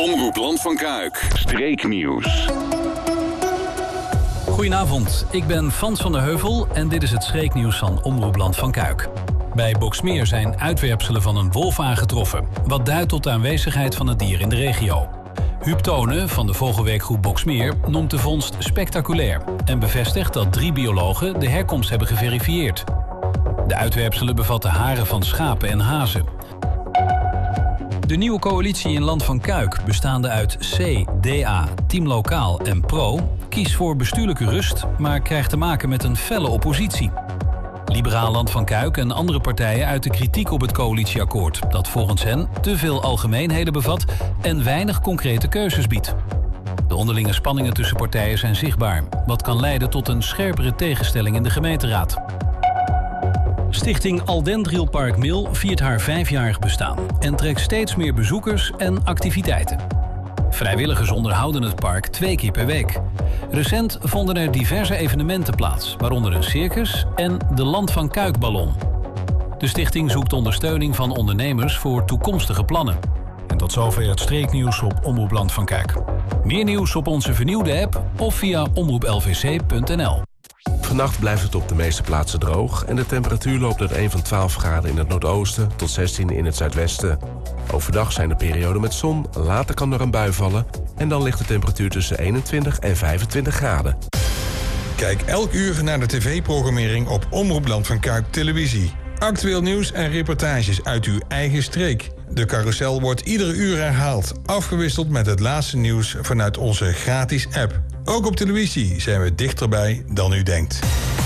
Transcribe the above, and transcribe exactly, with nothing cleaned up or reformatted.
Omroep Land van Kuik. Streeknieuws. Goedenavond, ik ben Frans van der Heuvel en dit is het streeknieuws van Omroep Land van Kuik. Bij Boxmeer zijn uitwerpselen van een wolf aangetroffen, wat duidt tot de aanwezigheid van het dier in de regio. Huub Tonen van de vogelwerkgroep Boxmeer noemt de vondst spectaculair en bevestigt dat drie biologen de herkomst hebben geverifieerd. De uitwerpselen bevatten haren van schapen en hazen. De nieuwe coalitie in Land van Kuik, bestaande uit C, D A, Team Lokaal en Pro, kiest voor bestuurlijke rust, maar krijgt te maken met een felle oppositie. Liberaal Land van Kuik en andere partijen uiten kritiek op het coalitieakkoord, dat volgens hen te veel algemeenheden bevat en weinig concrete keuzes biedt. De onderlinge spanningen tussen partijen zijn zichtbaar, wat kan leiden tot een scherpere tegenstelling in de gemeenteraad. Stichting Aldendrielpark Mil viert haar vijfjarig bestaan en trekt steeds meer bezoekers en activiteiten. Vrijwilligers onderhouden het park twee keer per week. Recent vonden er diverse evenementen plaats, waaronder een circus en de Land van Kuikballon. De stichting zoekt ondersteuning van ondernemers voor toekomstige plannen. En tot zover het streeknieuws op Omroep Land van Kuik. Meer nieuws op onze vernieuwde app of via omroep l v c punt n l. Vannacht blijft het op de meeste plaatsen droog en de temperatuur loopt uiteen van twaalf graden in het noordoosten tot zestien in het zuidwesten. Overdag zijn er perioden met zon, later kan er een bui vallen en dan ligt de temperatuur tussen eenentwintig en vijfentwintig graden. Kijk elk uur naar de tv-programmering op Omroep Land van Kuik Televisie. Actueel nieuws en reportages uit uw eigen streek. De carousel wordt iedere uur herhaald, afgewisseld met het laatste nieuws vanuit onze gratis app. Ook op televisie zijn we dichterbij dan u denkt.